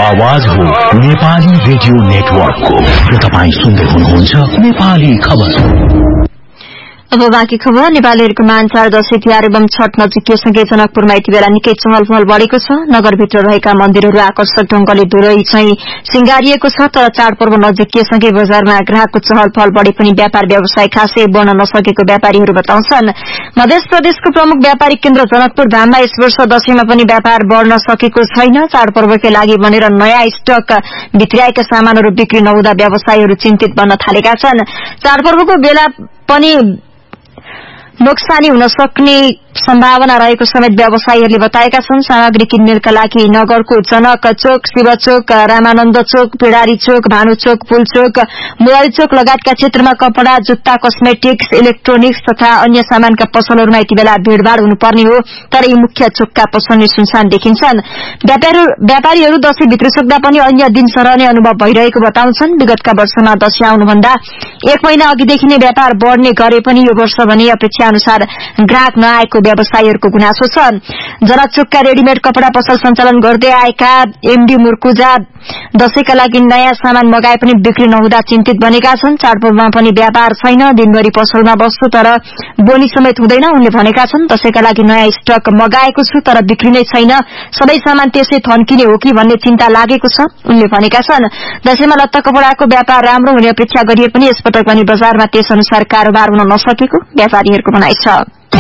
आवाज हो नेपाली रेडियो नेटवर्कको र तपाईं सुन्दै हुनुहुन्छ नेपाली खबर। अब बाँकी खबर। नेपालीहरूको मानचाड दशैं तिहार एवं छठ नजिकिएसँगै जनकपुरमा यति बेला निकै चहल पहल बढ़ेको छ। नगरभित्र रहेका मन्दिरहरू आकर्षक ढंगले दुरै चाहिँ सिंगारिएको छ, तर चाडपर्व नजिकिएसँगै बजारमा ग्राहकको चहल पहल बढ़े पनि व्यापार व्यवसाय खासै बढ़न नसकेको व्यापारीहरू बताउँछन्। मध्य प्रदेशको प्रमुख व्यापारिक केन्द्र जनकपुर धाममा यस वर्ष दशैंमा पनि व्यापार बढ़न सकेको छैन। चाडपर्वकै लागि बनेर नयाँ स्टक भित्र्याएका सामानहरू बिक्री नहुँदा व्यवसायीहरू चिन्तित बन्न थालेका छन्। चाडपर्वको बेला पनि नोक्सानी हुन सक्ने सम्भावना रहेको समेत व्यवसायीहरूले बताएका छन्। सामग्री किन्नेका लागि नगरको जनक चोक, शिव चोक, रामानन्द चोक, पिडारी चोक, भानु चोक, पुल चोक, मुरारी चोक लगायतका क्षेत्रमा कपड़ा, जुत्ता, कस्मेटिक्स, इलेक्ट्रोनिक्स तथा अन्य सामानका पसलहरूमा यति बेला भीड़भाड़ हुनुपर्ने हो, तर यी मुख्य चोकका पसल नै सुनसान देखिन्छन्। व्यापारीहरू दशैं भित्रिसक्दा पनि अन्य दिन सरह नै अनुभव भइरहेको बताउँछन्। विगतका वर्षमा दशैं आउनुभन्दा 1 महिना अघिदेखि नै व्यापार बढ़ने गरे पनि यो वर्ष भने अपेक्षा अनुसार ग्राहक नआएको व्यवसायीहरूको गुनासो छ। जनकचोकका रेडीमेड कपड़ा पसल सञ्चालन गर्दै आएका एमडी मुर्कुजा दशैंका लागि नयाँ सामान मगाए पनि बिक्री नहुँदा चिन्तित बनेका छन्। चाडपर्वमा पनि व्यापार छैन, दिनभरि पसलमा बस्छु तर बोली समेत हुँदैन उनले भनेका छन्। दशैंका लागि नयाँ स्टक मगाएको छु तर बिक्री नै छैन, सबै सामान त्यसै थन्किने हो कि भन्ने चिन्ता लागेको छ उनले भनेका छन्। दशैंमा लत्ता कपड़ाको व्यापार राम्रो हुने अपेक्षा गरिए पनि यसपटक पनि बजारमा त्यस अनुसार कारोबार हुन नसकेको व्यापारीहरूको भनाइ छ।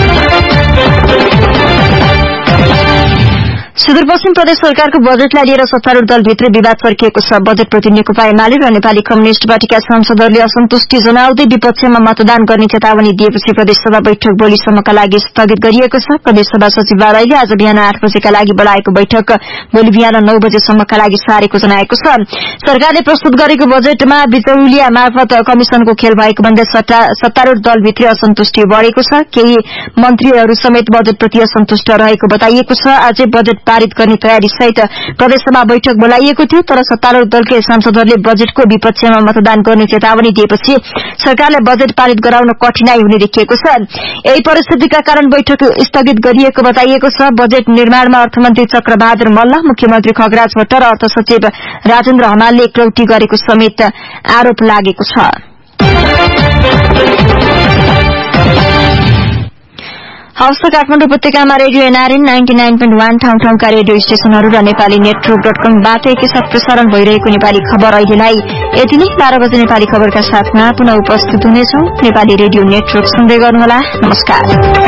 सुदूरपश्चिम प्रदेश सरकारको बजेटलाई लिएर सत्तारूढ़ दलभित्र विवाद चर्किएको छ। बजेटप्रति नेकपा एमाले र नेपाली कम्युनिष्ट पार्टीका सांसदहरूले असन्तुष्टि जनाउँदै विपक्षमा मतदान गर्ने चेतावनी दिएपछि प्रदेशसभा बैठक भोलिसम्मका लागि स्थगित गरिएको छ। प्रदेशसभा सचिवालयले आज बिहान 8 बजेका लागि बोलाएको बैठक भोलि बिहान 9 बजेसम्मका लागि सारेको जनाएको छ। सरकारले प्रस्तुत गरेको बजेटमा बिचौलिया मार्फत कमिशनको खेल भएको भन्दै सत्तारूढ़ दलभित्र असन्तुष्टि बढ़ेको छ। केही मन्त्रीहरू समेत बजेटप्रति असन्तुष्ट रहेको बताइएको छ। आजै बजेट पारित गर्ने तयारी सहित प्रदेशसभा बैठक बोलाइएको थियो, तर सत्तारूढ़ दलकै सांसदहरूले बजेटको विपक्षमा मतदान गर्ने चेतावनी दिएपछि सरकारले बजेट पारित गराउन कठिनाई हुने देखिएको छ। यही परिस्थितिका कारण बैठक स्थगित गरिएको बताइएको छ। बजेट निर्माणमा अर्थमन्त्री चक्रबहादुर मल्ल, मुख्यमन्त्री खगराज भट्ट र अर्थ सचिव राजेन्द्र हमालले एकलौटी गरेको समेत आरोप लागेको छ। हवस् त काठमाडौँ उपत्यकामा रेडियो एनआरएन 99.1 ठाउँ ठाउँका रेडियो स्टेशनहरू र नेपाली नेटवर्क.com-बाट एकैसाथ प्रसारण भइरहेको नेपाली खबर अहिलेलाई यति नै। 12 बजे नेपाली खबरका साथमा पुनः उपस्थित हुनेछौं। नेपाली रेडियो नेटवर्क सुन्दै गर्नुहोला। नमस्कार।